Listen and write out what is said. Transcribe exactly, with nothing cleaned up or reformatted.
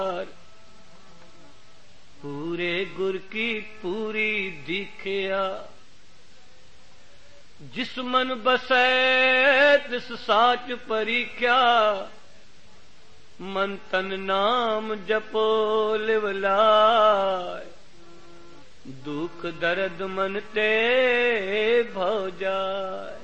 पूरे गुर की पूरी दीखिया, जिस मन बसै तिस साच परीख्या। मन तन नाम जपो लिव लाय, दुख दर्द मन ते भौ जाय।